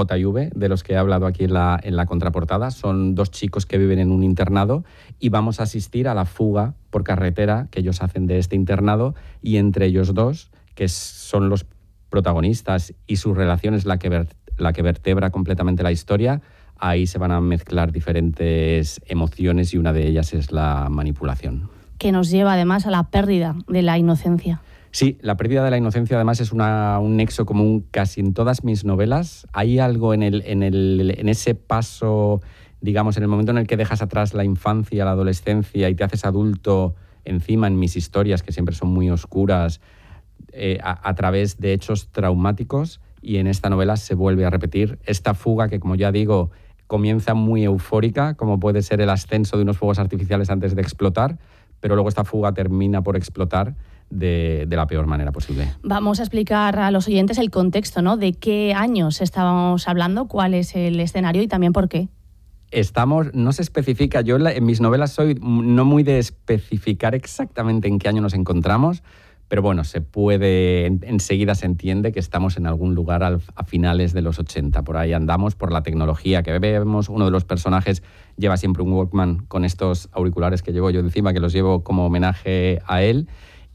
JV, de los que he hablado aquí en la contraportada. Son 2 chicos que viven en un internado y vamos a asistir a la fuga por carretera que ellos hacen de este internado, y entre ellos 2, que son los protagonistas y su relación es la que vertebra completamente la historia, ahí se van a mezclar diferentes emociones y una de ellas es la manipulación. Que nos lleva además a la pérdida de la inocencia. Sí, la pérdida de la inocencia además es un nexo común casi en todas mis novelas. Hay algo en ese paso, digamos, en el momento en el que dejas atrás la infancia, la adolescencia y te haces adulto, encima en mis historias, que siempre son muy oscuras, a través de hechos traumáticos, y en esta novela se vuelve a repetir esta fuga que, como ya digo, comienza muy eufórica, como puede ser el ascenso de unos fuegos artificiales antes de explotar, pero luego esta fuga termina por explotar de la peor manera posible. Vamos a explicar a los oyentes el contexto, ¿no? De qué años estábamos hablando, cuál es el escenario y también por qué. No se especifica, yo en mis novelas soy no muy de especificar exactamente en qué año nos encontramos, pero bueno, enseguida se entiende que estamos en algún lugar a finales de los 80, por ahí andamos, por la tecnología que vemos. Uno de los personajes lleva siempre un Walkman con estos auriculares que llevo yo encima, que los llevo como homenaje a él.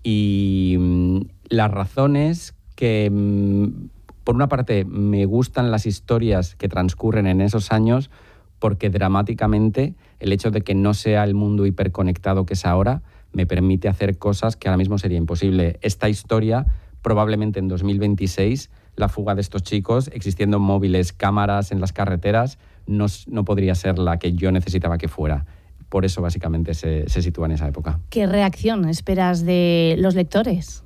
Y las razones que, por una parte, me gustan las historias que transcurren en esos años, porque dramáticamente el hecho de que no sea el mundo hiperconectado que es ahora me permite hacer cosas que ahora mismo sería imposible. Esta historia, probablemente en 2026, la fuga de estos chicos, existiendo móviles, cámaras en las carreteras, no podría ser la que yo necesitaba que fuera. Por eso, básicamente, se sitúa en esa época. ¿Qué reacción esperas de los lectores?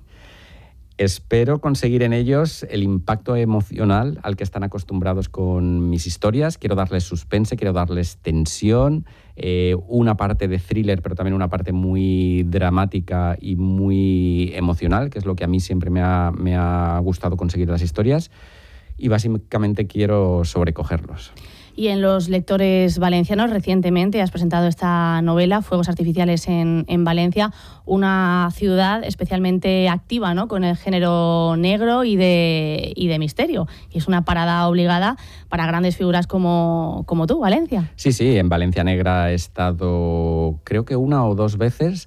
Espero conseguir en ellos el impacto emocional al que están acostumbrados con mis historias. Quiero darles suspense, quiero darles tensión, una parte de thriller, pero también una parte muy dramática y muy emocional, que es lo que a mí siempre me ha gustado conseguir en las historias. Y básicamente quiero sobrecogerlos. Y en los lectores valencianos, recientemente has presentado esta novela, Fuegos Artificiales en Valencia, una ciudad especialmente activa, ¿no?, con el género negro y de misterio. Y es una parada obligada para grandes figuras como tú, Valencia. Sí, en Valencia Negra he estado creo que 1 o 2 veces.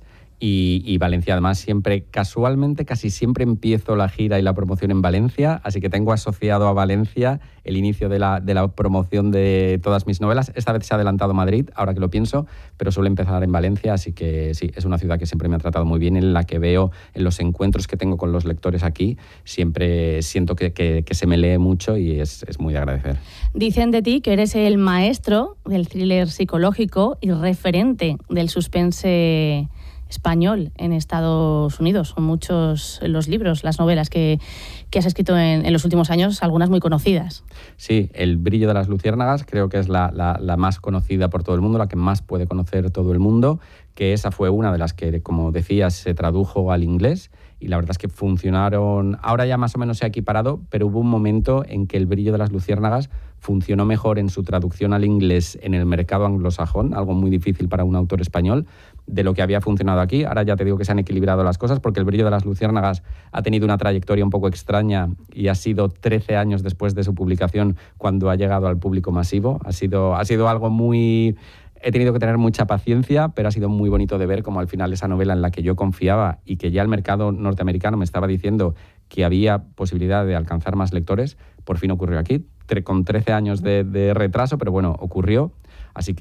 Y Valencia, además, siempre, casualmente, casi siempre empiezo la gira y la promoción en Valencia, así que tengo asociado a Valencia el inicio de la promoción de todas mis novelas. Esta vez se ha adelantado Madrid, ahora que lo pienso, pero suele empezar en Valencia, así que sí, es una ciudad que siempre me ha tratado muy bien, en la que veo, en los encuentros que tengo con los lectores aquí, siempre siento que se me lee mucho y es muy de agradecer. Dicen de ti que eres el maestro del thriller psicológico y referente del suspense español en Estados Unidos. Son muchos los libros, las novelas que has escrito en los últimos años, algunas muy conocidas. Sí, El brillo de las luciérnagas creo que es la más conocida por todo el mundo, la que más puede conocer todo el mundo, que esa fue una de las que, como decías, se tradujo al inglés y la verdad es que funcionaron. Ahora ya más o menos se ha equiparado, pero hubo un momento en que El brillo de las luciérnagas funcionó mejor en su traducción al inglés en el mercado anglosajón, algo muy difícil para un autor español, de lo que había funcionado aquí. Ahora ya te digo que se han equilibrado las cosas, porque El brillo de las luciérnagas ha tenido una trayectoria un poco extraña y ha sido 13 años después de su publicación cuando ha llegado al público masivo. Ha sido algo muy... He tenido que tener mucha paciencia, pero ha sido muy bonito de ver cómo al final esa novela en la que yo confiaba y que ya el mercado norteamericano me estaba diciendo que había posibilidad de alcanzar más lectores, por fin ocurrió aquí, con 13 años de retraso, pero bueno, ocurrió. Así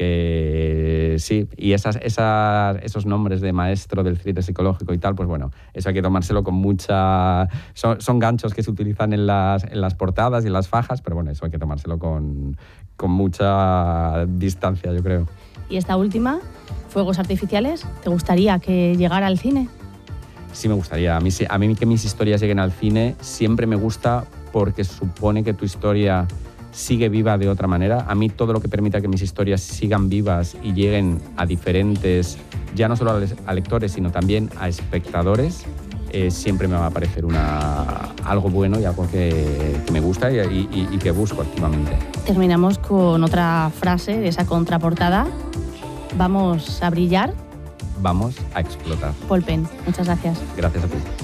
que sí, y esos nombres de maestro del thriller psicológico y tal, pues bueno, eso hay que tomárselo con mucha... Son ganchos que se utilizan en las portadas y en las fajas, pero bueno, eso hay que tomárselo con mucha distancia, yo creo. Y esta última, Fuegos Artificiales, ¿te gustaría que llegara al cine? Sí, me gustaría. A mí que mis historias lleguen al cine siempre me gusta, porque supone que tu historia sigue viva de otra manera. A mí todo lo que permita que mis historias sigan vivas y lleguen a diferentes, ya no solo a lectores, sino también a espectadores, siempre me va a parecer algo bueno y algo que me gusta y que busco activamente. Terminamos con otra frase de esa contraportada. Vamos a brillar. Vamos a explotar. Paul Penn, muchas gracias. Gracias a ti.